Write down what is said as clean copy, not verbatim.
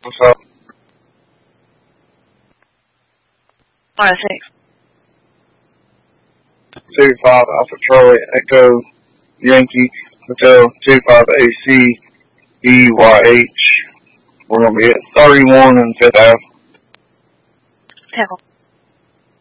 What's up? 5-6. 25 Alpha Charlie Echo Yankee Hotel 25 AC EYH. We're going to be at 31 and 5th Ave. Temple.